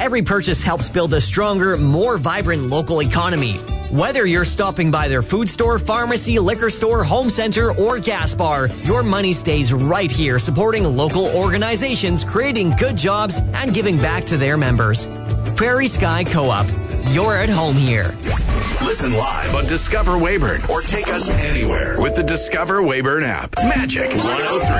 Every purchase helps build a stronger, more vibrant local economy. Whether you're stopping by their food store, pharmacy, liquor store, home center, or gas bar, your money stays right here supporting local organizations, creating good jobs, and giving back to their members. Prairie Sky Co-op. You're at home here. Listen live on Discover Weyburn or take us anywhere with the Discover Weyburn app. Magic 103.